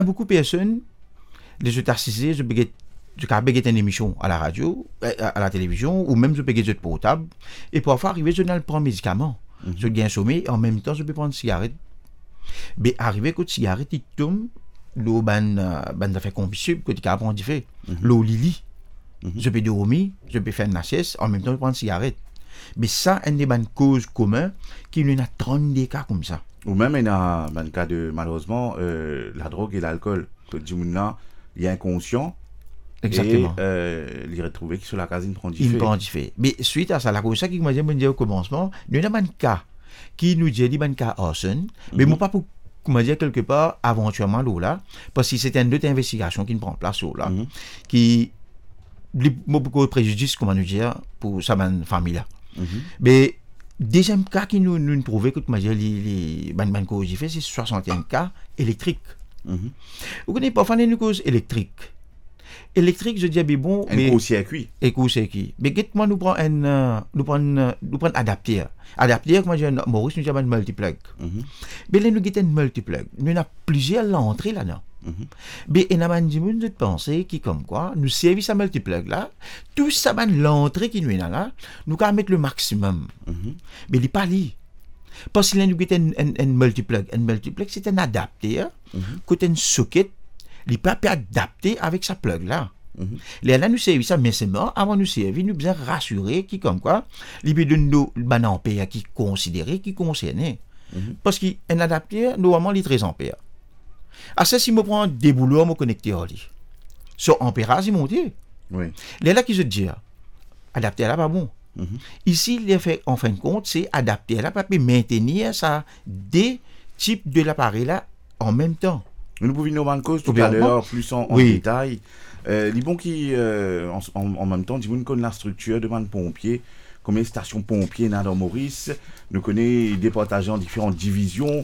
beaucoup de personnes, les autres assistés, je peux une émission à la radio, à la télévision, ou même je peux être portable, et parfois arriver, je prends un médicament. Je gagne sommeil, en même temps, je peux prendre une cigarette. Mais arrivé que la cigarette, il tombe, l'eau, ben, fait combustible, que tu as apprendre fait. L'eau lili. Je peux dormir, je peux faire une sieste, en même temps, je prends une cigarette. Mais ça, une des causes communes, qui nous a 30 des cas comme ça. Ou même, il y a un cas de, malheureusement, la drogue et l'alcool. Que du monde il est inconscient. Exactement. Et il est retrouvé qui sur la casine prend du Il fait. prend du fait. Mais suite à ça, la cause ça qui m'a dit au commencement, nous avons un cas qui nous dit un cas Orson, mais moi pas pour comment dire quelque part aventuellement là, parce que c'est une autre investigation qui prend place là, qui beaucoup de préjudice, comment nous dire, pour sa famille là. Mais deuxième cas qui nous prouve que comment dire les causes fait, c'est 61 cas électriques. Vous connaissez pas une cause électrique. Électrique, je dis bon, mais court-circuit. Court-circuit. Mais moi nous prend adaptateur. Adaptateur, comment dire, Maurice nous dit un multiplug. Mais là nous avons un multiplug. Nous avons plusieurs entrées là-dedans. Mais il y a un monde de pensée qui comme quoi nous servit ce multiplug là, tout ça l'entrée qui nous est là, nous allons mettre le maximum. Mais il n'est pas lié. Parce que là nous avons un multiplug. Un multiplug c'est un adaptateur, côté un socket. Il peut pas adapter avec sa plug là. Là nous servir ça mais c'est mort avant nous servir nous bien rassurer qui comme quoi il peut donner ban ampère qui considéré qui concerné parce qu'un adaptateur normalement il 13 ampères. À ça si me prend des boulots me connecter à lui. Sur ampérage il monte. Oui. Là qui je dis adaptateur là pas bon. Ici il fait en fin de compte c'est adaptateur là peut maintenir ça des types de l'appareil là en même temps. Nous pouvons nous rendre cause tout à l'heure, plus en détail. Les bons qui, en même temps, nous connaissons la structure de pompiers, comme les stations pompiers dans Maurice. Nous connaissons départagés en différentes divisions.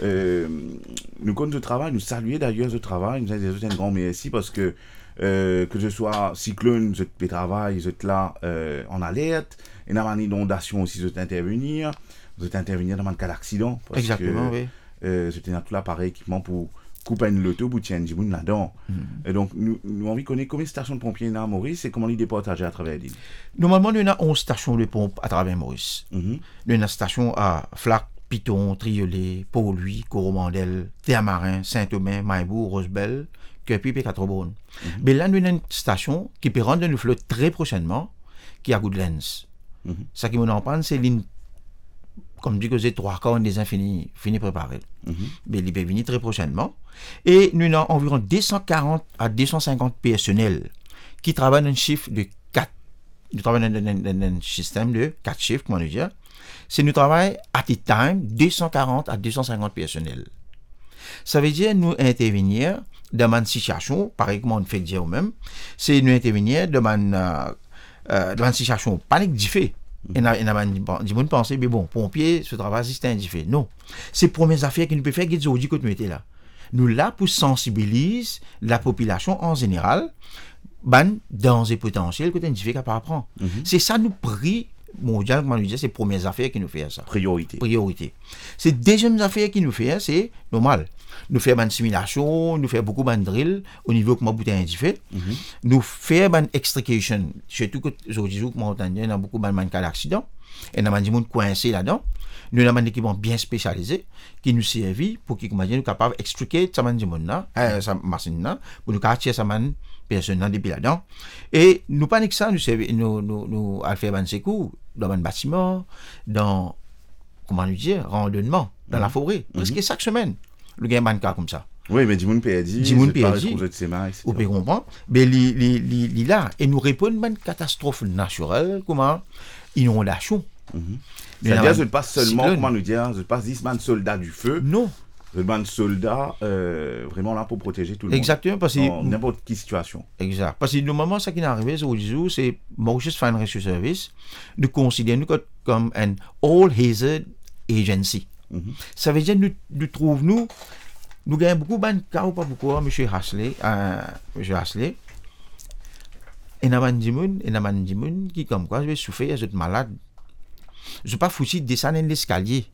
Nous connaissons le travail, nous saluons d'ailleurs ce travail. Nous avons un grand merci parce que ce soit cyclone, vous êtes travail, vous êtes là en alerte. Et dans une inondation aussi, vous êtes intervenir. Vous êtes intervenir dans un cas d'accident. Exactement, oui. C'était dans tout l'appareil équipement pour couper une loto pour tirer du monde là-dedans. Et donc, nous avons envie de connaître combien de stations de pompiers dans Maurice et comment ils départagent à travers l'île. Normalement, nous avons 11 stations de pompe à travers Maurice. Nous avons une station à Flac, Piton, Triolet, Port-Louis, Coromandel, Théamarin, Saint-Omer, Maïbourg, Rosebel, Quepi et Quatre-Bonnes. Mais là, nous avons une station qui peut rendre une flotte très prochainement, qui est à Goodlands. Ça qui m'en parle, c'est l'île. Comme dit que c'est 3 quarts des infinis fini préparés. Mais il va venir très prochainement. Et nous avons environ 240 à 250 personnels qui travaillent dans un chiffre de 4. Nous travaillons dans un système de 4 chiffres, comment dire. C'est nous travaillons at a time 240 à 250 personnels. Ça veut dire nous intervenir dans une situation, pareil comme on fait dire même, c'est nous intervenir dans une situation panique difficile. Et on a dit penser mais bon pompier ce travail c'est indifférent. Non, c'est premières affaires que nous peut faire que nous dit que nous était là. Nous là pour sensibiliser la population en général dans les potentiels que nous fait capable apprendre. C'est ça nous prix mondial comment nous dire c'est premières affaires qui nous fait ça. Priorité. C'est deuxième affaire qui nous fait c'est normal. Nous faisons une simulation, nous faisons beaucoup de drill au niveau comment bouteille indifférent. Nous faisons une extrication, surtout que aujourd'hui comment on entend, il y a beaucoup de cas d'accident et on a des gens coincés là-dedans. Nous avons un équipement bien spécialisé qui nous servit pour qu'ils nous capables d'extriquer sa machine là pour nous catcher sa personne là depuis là-dedans. Et nous pas que ça, nous à faire un secours dans un bâtiment, dans comment nous dire, randonnement dans la forêt, presque chaque semaine. Le gain man cas comme ça. Oui, mais Dimoun perdu, vous pouvez comprendre. Mais il là et nous répondons à une catastrophe naturelle, comment inondation. C'est-à-dire, je ne passe seulement, comment nous dire, je ne passe 10 man soldats du feu. Non. Je demande soldats vraiment là pour protéger tout le monde. Exactement, parce que dans n'importe quelle situation. Exact. Parce que normalement, ce qui est arrivé aujourd'hui, c'est Mauritius Fire Rescue Service nous considère nous comme un all hazard agency. Ça veut dire nous trouvons nous gagnons beaucoup de cas ou pas beaucoup, M. Hasley, et Naman Dimoun qui comme quoi je vais souffrir, je suis malade. Je ne suis pas foutu de descendre l'escalier.